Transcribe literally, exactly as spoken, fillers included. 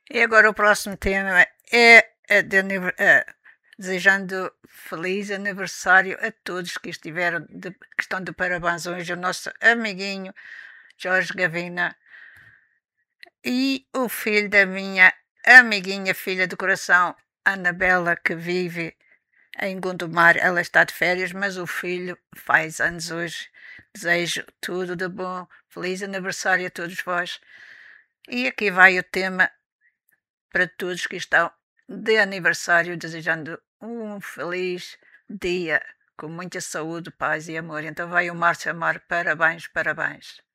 E agora o próximo tema é, é de anive- é, desejando feliz aniversário a todos que estiveram de, que estão de parabéns hoje, o nosso amiguinho Jorge Gavina e o filho da minha amiguinha, filha do coração, Anabela, que vive em Gondomar. Ela está de férias, mas o filho faz anos hoje. Desejo tudo de bom, feliz aniversário a todos vós. E aqui vai o tema para todos que estão de aniversário, desejando um feliz dia, com muita saúde, paz e amor. Então vai o Márcio Amar, parabéns, parabéns.